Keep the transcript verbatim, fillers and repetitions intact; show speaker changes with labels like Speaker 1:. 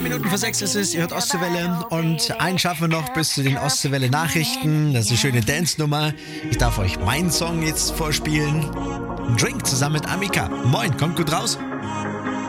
Speaker 1: Minuten vor sechs ist es, ihr hört Ostseewelle und einen schaffen wir noch bis zu den Ostseewelle-Nachrichten. Das ist eine schöne Dance-Nummer. Ich darf euch meinen Song jetzt vorspielen. Drink zusammen mit Amika. Moin, kommt gut raus.